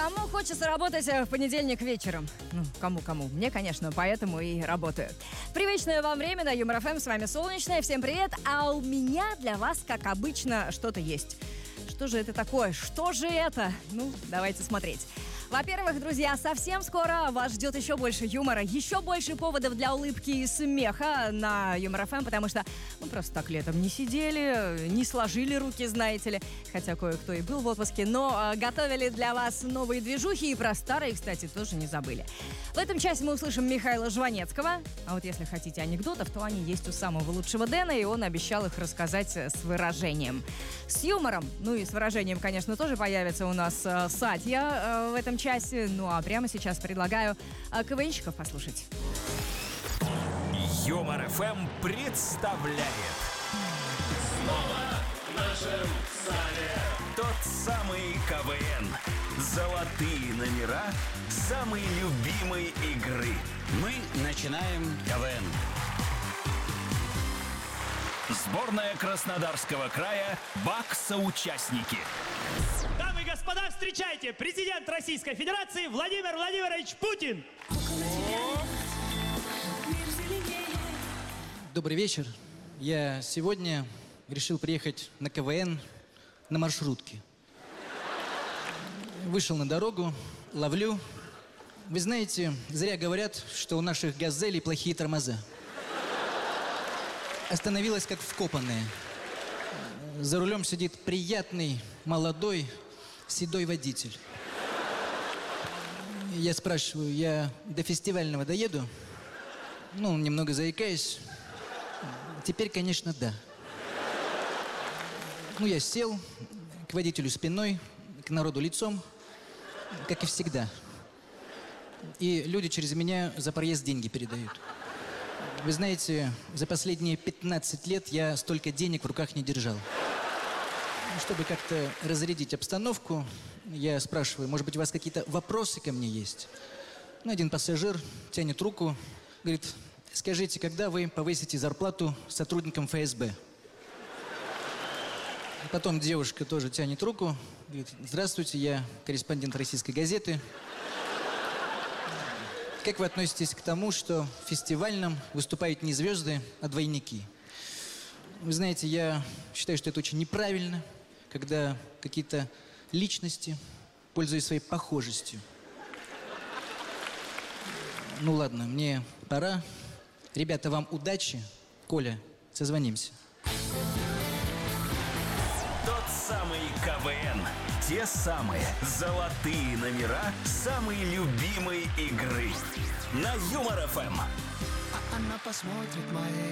Кому хочется работать в понедельник вечером? Ну, кому-кому. Мне, конечно, поэтому и работаю. Привычное вам время на Юмор ФМ. С вами Солнечная. Всем привет. А у меня для вас, как обычно, что-то есть. Что же это такое? Что же это? Ну, давайте смотреть. Во-первых, друзья, совсем скоро вас ждет еще больше юмора, еще больше поводов для улыбки и смеха на Юмор ФМ, потому что мы просто так летом не сидели, не сложили руки, знаете ли, хотя кое-кто и был в отпуске, но готовили для вас новые движухи и про старые, кстати, тоже не забыли. В этом часе мы услышим Михаила Жванецкого, а вот если хотите анекдотов, то они есть у самого лучшего Дэна, и он обещал их рассказать с выражением. С юмором, ну и с выражением, конечно, тоже появится у нас Сатья в этом часе. Ну а прямо сейчас предлагаю КВНщиков послушать. Юмор ФМ представляет Снова в нашем зале тот самый КВН. Золотые номера самой любимой игры. Мы начинаем КВН. Сборная Краснодарского края «Бак-соучастники». Дамы и господа, встречайте! Президент Российской Федерации Владимир Владимирович Путин! Добрый вечер. Я сегодня решил приехать на КВН на маршрутке. Вышел на дорогу, ловлю. Вы знаете, зря говорят, что у наших «Газелей» плохие тормоза. Остановилась как вкопанная. За рулем сидит приятный, молодой, седой водитель. Я спрашиваю, я до фестивального доеду? Ну, немного заикаясь. Теперь, конечно, да. Ну, я сел к водителю спиной, к народу лицом, как и всегда. И люди через меня за проезд деньги передают. Вы знаете, за последние 15 лет я столько денег в руках не держал. Чтобы как-то разрядить обстановку, я спрашиваю, может быть, у вас какие-то вопросы ко мне есть? Ну, один пассажир тянет руку, говорит, скажите, когда вы повысите зарплату сотрудникам ФСБ? Потом девушка тоже тянет руку, говорит, здравствуйте, я корреспондент «Российской газеты». Как вы относитесь к тому, что в фестивальном выступают не звезды, а двойники? Вы знаете, я считаю, что это очень неправильно, когда какие-то личности, пользуясь своей похожестью. Ну ладно, мне пора. Ребята, вам удачи. Коля, созвонимся. Тот самый КВН. Те самые золотые номера самой любимой игры. На Юмор ФМ. Она посмотрит моей